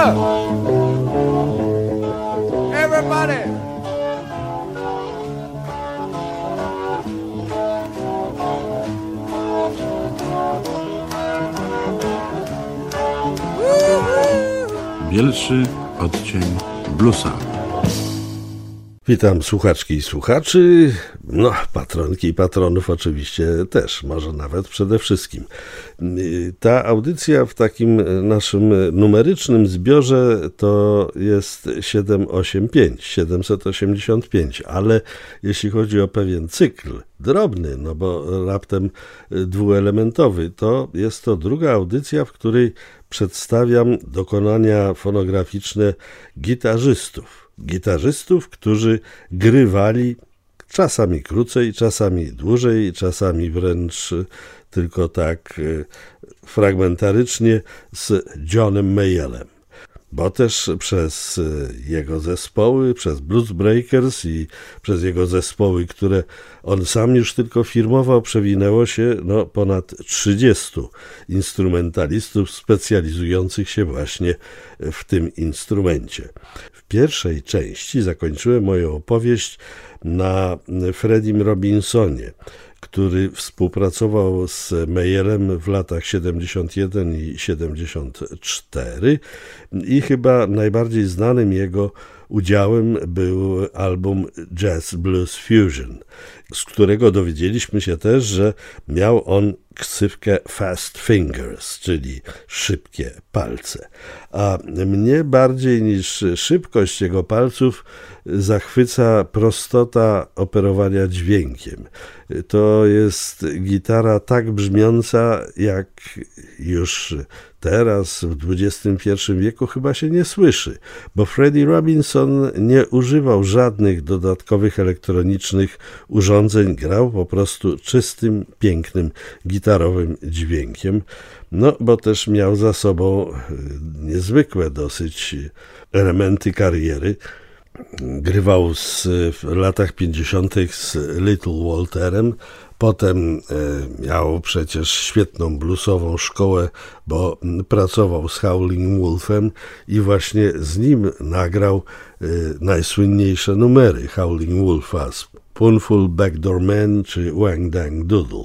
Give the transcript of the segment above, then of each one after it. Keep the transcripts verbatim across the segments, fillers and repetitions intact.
Everybody. Bielszy odcień bluesa. Witam słuchaczki i słuchaczy, no patronki i patronów oczywiście też, może nawet przede wszystkim. Ta audycja w takim naszym numerycznym zbiorze to jest siedemset osiemdziesiąt pięć, siedemset osiemdziesiąt pięć, ale jeśli chodzi o pewien cykl drobny, no bo raptem dwuelementowy, to jest to druga audycja, w której przedstawiam dokonania fonograficzne gitarzystów. Gitarzystów, którzy grywali czasami krócej, czasami dłużej, czasami wręcz tylko tak fragmentarycznie z Johnem Mayallem. Bo też przez jego zespoły, przez Blues Breakers i przez jego zespoły, które on sam już tylko firmował, przewinęło się no, ponad trzydziestu instrumentalistów specjalizujących się właśnie w tym instrumencie. W pierwszej części zakończyłem moją opowieść na Freddym Robinsonie, który współpracował z Mayallem w latach siedemdziesiąt jeden i siedemdziesiąt cztery i chyba najbardziej znanym jego udziałem był album Jazz Blues Fusion, z którego dowiedzieliśmy się też, że miał on ksywkę Fast Fingers, czyli szybkie palce. A mnie bardziej niż szybkość jego palców zachwyca prostota operowania dźwiękiem. To jest gitara tak brzmiąca, jak już teraz w dwudziestym pierwszym wieku chyba się nie słyszy, bo Freddie Robinson nie używał żadnych dodatkowych elektronicznych urządzeń, grał po prostu czystym, pięknym, gitarowym dźwiękiem, no bo też miał za sobą niezwykłe dosyć elementy kariery. Grywał z, w latach pięćdziesiątych z Little Walterem, potem e, miał przecież świetną bluesową szkołę, bo pracował z Howlin' Wolfem i właśnie z nim nagrał e, najsłynniejsze numery Howlin' Wolfa, Spoonful, Backdoor Man czy Wang Dang Doodle.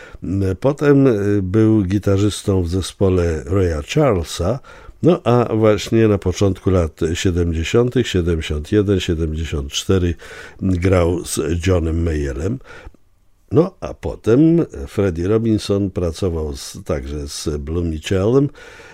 Potem był gitarzystą w zespole Raya Charlesa, no a właśnie na początku lat siedemdziesiątych, siedemdziesiąt jeden, siedemdziesiąt cztery grał z Johnem Mayallem. No a potem Freddie Robinson pracował z, także z Blue Mitchellem,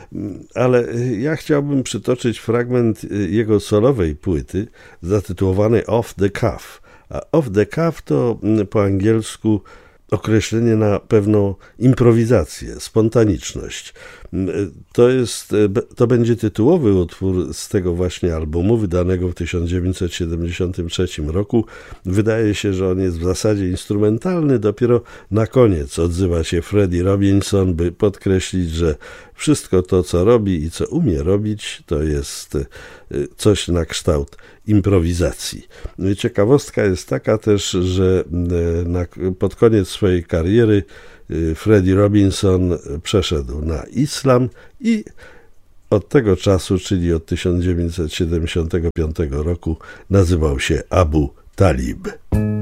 ale ja chciałbym przytoczyć fragment jego solowej płyty zatytułowanej Off the Cuff. A Off the Cuff to po angielsku określenie na pewną improwizację, spontaniczność. To jest, to będzie tytułowy utwór z tego właśnie albumu, wydanego w tysiąc dziewięćset siedemdziesiątym trzecim roku. Wydaje się, że on jest w zasadzie instrumentalny. Dopiero na koniec odzywa się Freddie Robinson, by podkreślić, że wszystko to, co robi i co umie robić, to jest coś na kształt improwizacji. Ciekawostka jest taka też, że na, pod koniec swojej kariery Freddie Robinson przeszedł na islam i od tego czasu, czyli od tysiąc dziewięćset siedemdziesiątego piątego roku, nazywał się Abu Talib.